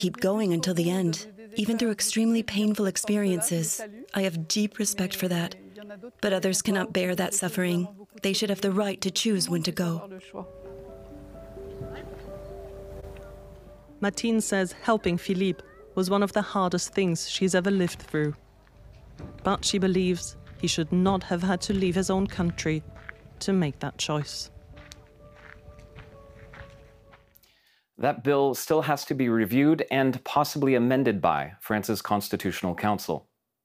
Keep going until the end, even through extremely painful experiences. I have deep respect for that. But others cannot bear that suffering. They should have the right to choose when to go. Martine says helping Philippe was one of the hardest things she's ever lived through. But she believes he should not have had to leave his own country to make that choice. That bill still has to be reviewed and possibly amended by France's Constitutional Council.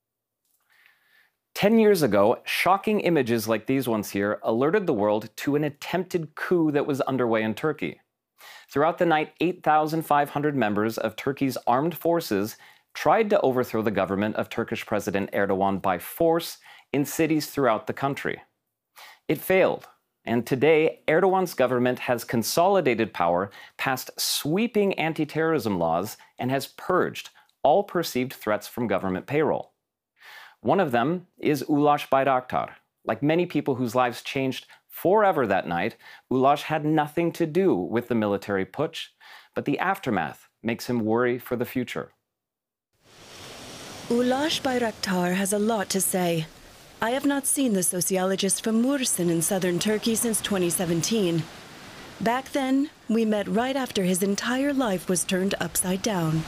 10 years ago, shocking images like these ones here alerted the world to an attempted coup that was underway in Turkey. Throughout the night, 8,500 members of Turkey's armed forces tried to overthrow the government of Turkish President Erdogan by force in cities throughout the country. It failed, and today, Erdogan's government has consolidated power, passed sweeping anti-terrorism laws, and has purged all perceived threats from government payroll. One of them is Ulaş Bayraktar. Like many people whose lives changed forever that night, Ulaş had nothing to do with the military putsch, but the aftermath makes him worry for the future. Ulaş Bayraktar has a lot to say. I have not seen the sociologist from Mursin in southern Turkey since 2017. Back then, we met right after his entire life was turned upside down.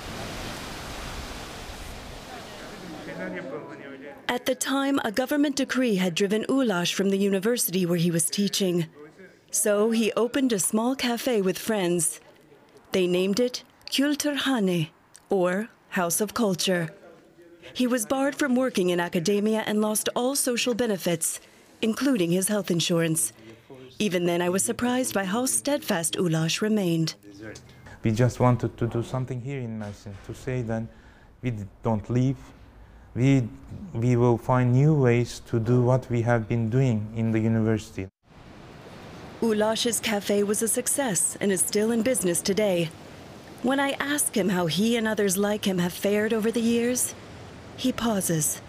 At the time, a government decree had driven Ulaş from the university where he was teaching. So he opened a small cafe with friends. They named it Külturhane, or House of Culture. He was barred from working in academia and lost all social benefits, including his health insurance. Even then, I was surprised by how steadfast Ulaş remained. We just wanted to do something here in Mersin, to say that we don't leave. We will find new ways to do what we have been doing in the university. Ulaş's cafe was a success and is still in business today. When I ask him how he and others like him have fared over the years, he pauses.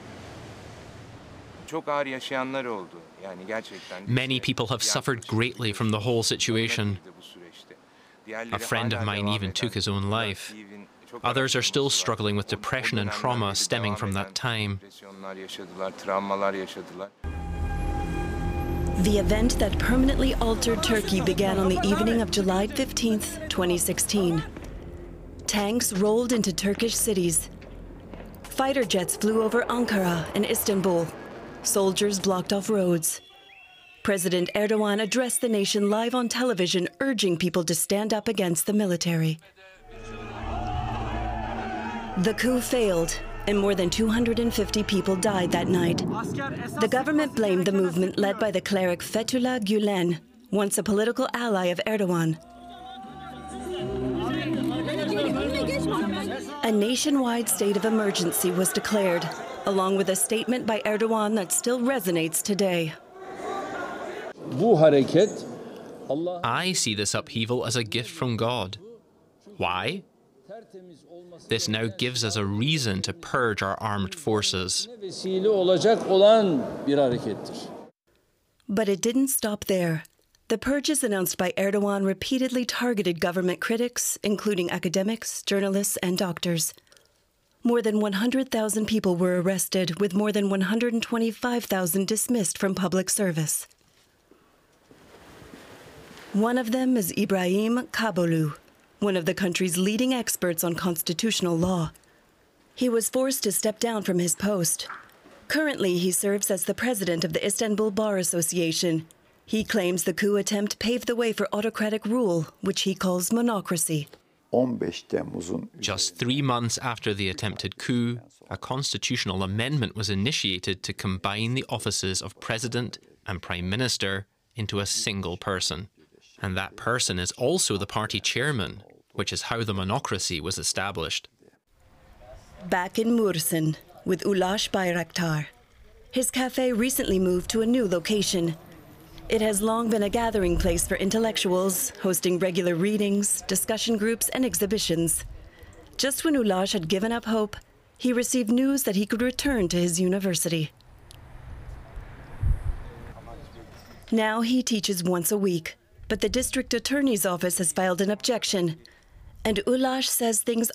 Many people have suffered greatly from the whole situation. A friend of mine even took his own life. Others are still struggling with depression and trauma stemming from that time. The event that permanently altered Turkey began on the evening of July 15th, 2016. Tanks rolled into Turkish cities. Fighter jets flew over Ankara and Istanbul. Soldiers blocked off roads. President Erdogan addressed the nation live on television, urging people to stand up against the military. The coup failed, and more than 250 people died that night. The government blamed the movement led by the cleric Fethullah Gülen, once a political ally of Erdogan. A nationwide state of emergency was declared, along with a statement by Erdogan that still resonates today. I see this upheaval as a gift from God. Why? This now gives us a reason to purge our armed forces. But it didn't stop there. The purges announced by Erdogan repeatedly targeted government critics, including academics, journalists, and doctors. More than 100,000 people were arrested, with more than 125,000 dismissed from public service. One of them is Ibrahim Kabolu, one of the country's leading experts on constitutional law. He was forced to step down from his post. Currently, he serves as the president of the Istanbul Bar Association. He claims the coup attempt paved the way for autocratic rule, which he calls monocracy. Just 3 months after the attempted coup, a constitutional amendment was initiated to combine the offices of president and prime minister into a single person. And that person is also the party chairman, which is how the monocracy was established. Back in Mursin, with Ulaş Bayraktar. His cafe recently moved to a new location. It has long been a gathering place for intellectuals, hosting regular readings, discussion groups, and exhibitions. Just when Ulaş had given up hope, he received news that he could return to his university. Now he teaches once a week, but the district attorney's office has filed an objection, and Ulaş says things